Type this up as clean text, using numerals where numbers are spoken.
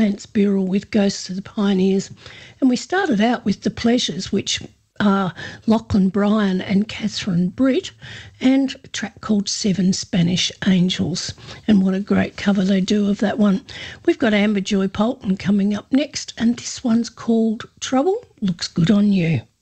Lance Burrell with Ghosts of the Pioneers. And we started out with The Pleasures, which are Lachlan Bryan and Catherine Britt, and a track called Seven Spanish Angels. And what a great cover they do of that one. We've got Amber Joy Polton coming up next, and this one's called Trouble Looks Good on You.